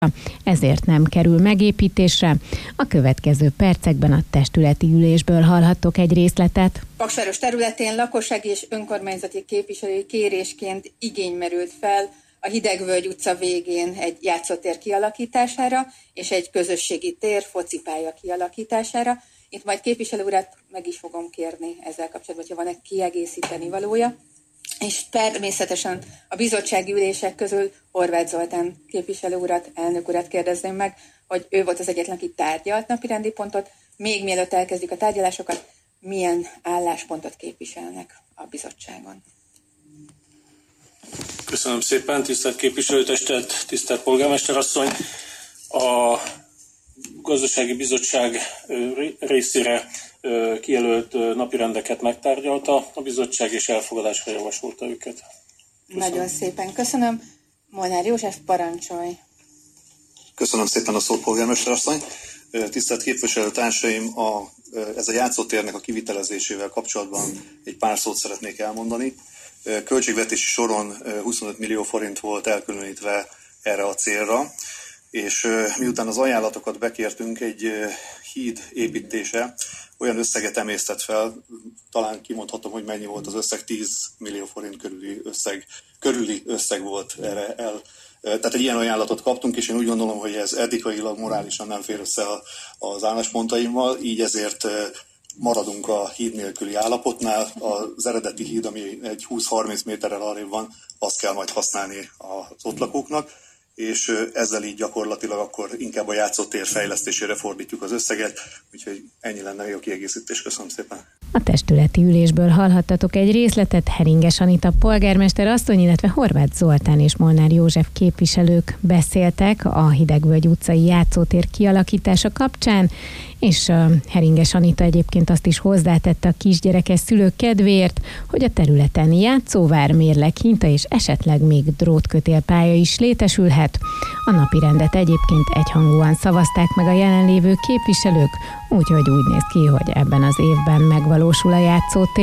ezért nem kerül megépítésre. A következő percekben a testületi ülésből hallhattok egy részletet. Paksáros területén lakossági és önkormányzati képviselői kérésként igény merült fel a Hidegvölgy utca végén egy játszótér kialakítására és egy közösségi tér, focipálya kialakítására. Itt majd képviselő urat meg is fogom kérni ezzel kapcsolatban, hogyha van egy kiegészíteni valója. És természetesen a bizottsági ülések közül Horváth Zoltán képviselő urat, elnök urat kérdezném meg, hogy ő volt az egyetlen, aki tárgyalt napirendi pontot. Még mielőtt elkezdjük a tárgyalásokat, milyen álláspontot képviselnek a bizottságon? Köszönöm szépen, tisztelt képviselőtestet, tisztelt polgármester asszony. A gazdasági bizottság részére kijelölt napirendeket megtárgyalta a bizottság, és elfogadásra javasolta őket. Köszönöm. Nagyon szépen köszönöm. Molnár József, parancsolj! Köszönöm szépen a szót, polgármester asszony. Tisztelt képviselőtársaim, ez a játszótérnek a kivitelezésével kapcsolatban egy pár szót szeretnék elmondani. Költségvetési soron 25 millió forint volt elkülönítve erre a célra, és miután az ajánlatokat bekértünk, egy híd építése olyan összeget emésztett fel, talán kimondhatom, hogy mennyi volt az összeg, 10 millió forint körüli összeg volt erre el. Tehát egy ilyen ajánlatot kaptunk, és én úgy gondolom, hogy ez etikailag, morálisan nem fér össze az álláspontaimmal, így ezért maradunk a híd nélküli állapotnál. Az eredeti híd, ami egy 20-30 méterrel arrébb van, azt kell majd használni az ott lakóknak, és ezzel így gyakorlatilag akkor inkább a játszótér fejlesztésére fordítjuk az összeget, úgyhogy ennyi lenne még a kiegészítés. Köszönöm szépen. A testületi ülésből hallhattatok egy részletet. Heringes Anita polgármester asszony, illetve Horváth Zoltán és Molnár József képviselők beszéltek a Hidegvölgy utcai játszótér kialakítása kapcsán, és Heringes Anita egyébként azt is hozzátette a kisgyerekes szülők kedvéért, hogy a területen játszóvár, mérleghinta és esetleg még drótkötélpálya is létesülhet. A napirendet egyébként egyhangúan szavazták meg a jelenlévő képviselők, úgyhogy úgy néz ki, hogy ebben az évben megvalósul a játszótér.